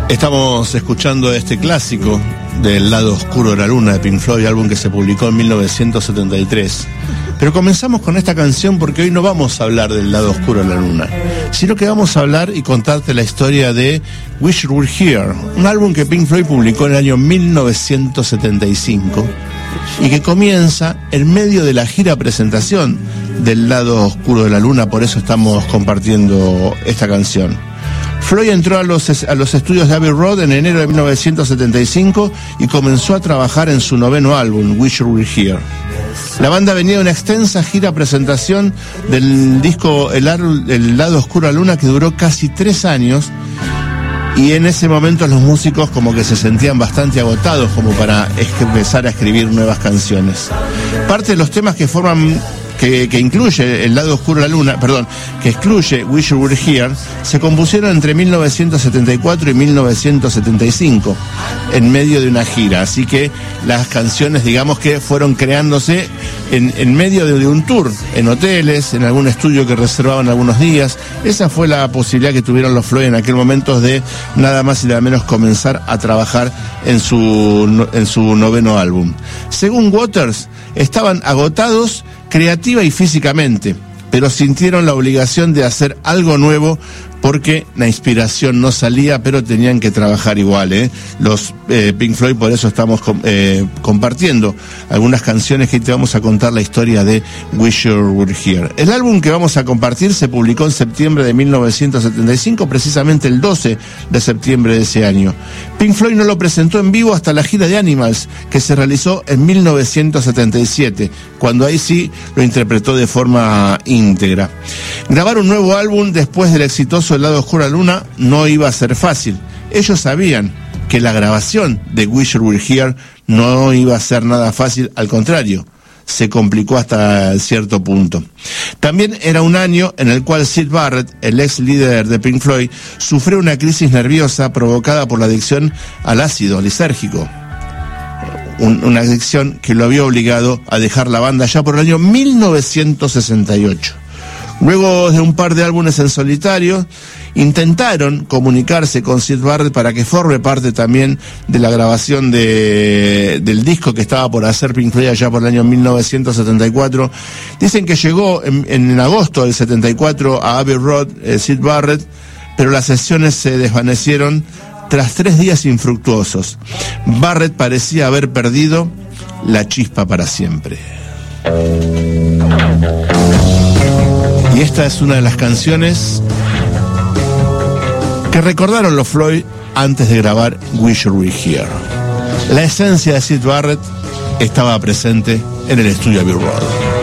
Estamos escuchando este clásico del lado oscuro de la luna de Pink Floyd, álbum que se publicó en 1973. Pero comenzamos con esta canción porque hoy no vamos a hablar del lado oscuro de la luna, sino que vamos a hablar y contarte la historia de Wish You Were Here, un álbum que Pink Floyd publicó en el año 1975 y que comienza en medio de la gira presentación del lado oscuro de la luna. Por eso estamos compartiendo esta canción. Floyd entró a los estudios de Abbey Road en enero de 1975 y comenzó a trabajar en su noveno álbum, Wish You Were Here. La banda venía de una extensa gira presentación del disco El lado oscuro de la luna, que duró casi 3 años, y en ese momento los músicos como que se sentían bastante agotados como para empezar a escribir nuevas canciones. Parte de los temas que forman que incluye El lado oscuro de la luna, que excluye Wish You Were Here, se compusieron entre 1974 y 1975, en medio de una gira. Así que las canciones, digamos que fueron creándose en medio de un tour, en hoteles, en algún estudio que reservaban algunos días. Esa fue la posibilidad que tuvieron los Floyd en aquel momento de nada más y nada menos comenzar a trabajar en su noveno álbum. Según Waters, estaban agotados creativa y físicamente, pero sintieron la obligación de hacer algo nuevo porque la inspiración no salía, pero tenían que trabajar igual, Los Pink Floyd, por eso estamos compartiendo algunas canciones que te vamos a contar la historia de Wish You Were Here. El álbum que vamos a compartir se publicó en septiembre de 1975, precisamente el 12 de septiembre de ese año. Pink Floyd no lo presentó en vivo hasta la gira de Animals, que se realizó en 1977, cuando ahí sí lo interpretó de forma íntegra. Grabar un nuevo álbum después del exitoso El lado oscuro de la luna no iba a ser fácil. Ellos sabían que la grabación de Wish You Were Here no iba a ser nada fácil, al contrario, se complicó hasta cierto punto. También era un año en el cual Syd Barrett, el ex líder de Pink Floyd, sufrió una crisis nerviosa provocada por la adicción al ácido lisérgico. Una adicción que lo había obligado a dejar la banda ya por el año 1968. Luego de un par de álbumes en solitario, intentaron comunicarse con Syd Barrett para que forme parte también de la grabación del disco que estaba por hacer Pink Floyd allá por el año 1974. Dicen que llegó en agosto del 74 a Abbey Road Syd Barrett, pero las sesiones se desvanecieron tras 3 días infructuosos. Barrett parecía haber perdido la chispa para siempre. Y esta es una de las canciones que recordaron los Floyd antes de grabar Wish You Were Here. La esencia de Syd Barrett estaba presente en el estudio Abbey Road.